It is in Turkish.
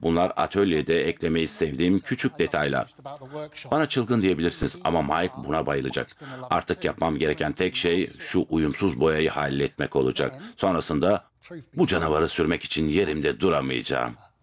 Bunlar atölyede eklemeyi sevdiğim küçük detaylar. Bana çılgın diyebilirsiniz ama Mike buna bayılacak. Artık yapmam gereken tek şey şu uyumsuz boyayı halletmek olacak. Sonrasında bu canavarı sürmek için yerimde duramayacağım.